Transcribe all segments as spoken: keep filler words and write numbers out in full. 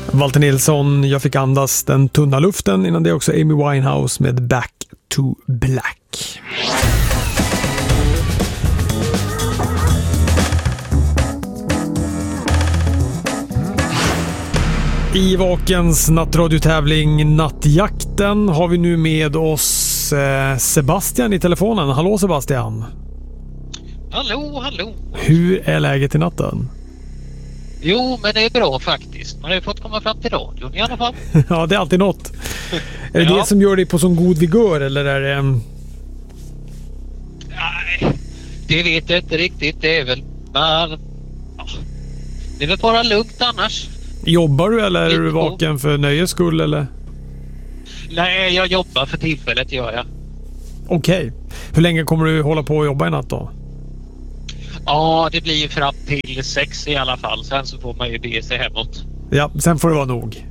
Walter Nilsson, Jag fick andas den tunna luften. Innan det också Amy Winehouse med Back to Black. I Vakens nattradiotävling Nattjakten har vi nu med oss eh, Sebastian i telefonen. Hallå Sebastian. Hallå, hallå. Hur är läget i natten? Jo, men det är bra faktiskt. Man har ju fått komma fram till radion i alla fall. Ja, det är alltid något. Är det ja. det som gör dig på sån god vigör eller är det... Nej, det vet jag inte riktigt. Det är väl bara... Ja, det är väl bara lugnt annars. Jobbar du eller är du vaken för nöjes skull eller? Nej, jag jobbar för tillfället, gör jag. Okej. Okay. Hur länge kommer du hålla på och jobba i natt då? Ja, det blir ju fram till sex i alla fall. Sen så får man ju be sig hemåt. Ja, sen får det vara nog.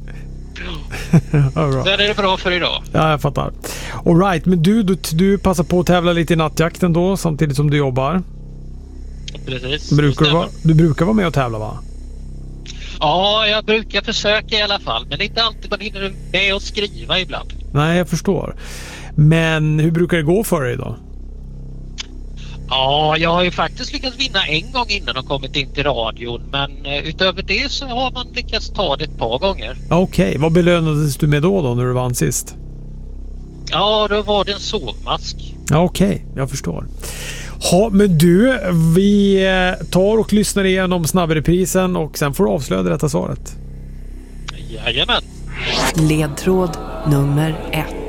Ja, sen är det bra för idag. Ja, jag fattar. All right, men du, du, du passar på att tävla lite i nattjakten då samtidigt som du jobbar. Precis. Brukar du, vara, du brukar vara med och tävla, va? Ja, jag brukar försöka i alla fall. Men inte alltid man hinner med att skriva ibland. Nej, jag förstår. Men hur brukar det gå för dig då? Ja, jag har ju faktiskt lyckats vinna en gång innan och kommit in till radion. Men utöver det så har man lyckats ta det ett par gånger. Okej, okay. Vad belönades du med då, då när du vann sist? Ja, då var det en sovmask. Ja, okej, okay. Jag förstår. Ja, men du, vi tar och lyssnar igenom snabbreprisen och sen får du avslöja detta svaret. Jajamän. Ledtråd nummer ett.